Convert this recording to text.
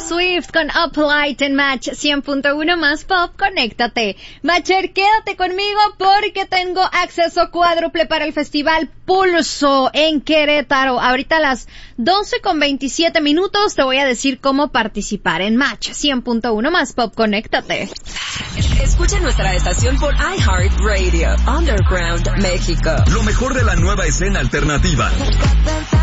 Swift con Up Light en Match 100.1 más Pop, conéctate. Matcher, quédate conmigo porque tengo acceso cuádruple para el Festival Pulso en Querétaro. Ahorita a las 12:27 te voy a decir cómo participar en Match 100.1 más Pop, conéctate. Escucha nuestra estación por iHeartRadio, Underground México. Lo mejor de la nueva escena alternativa.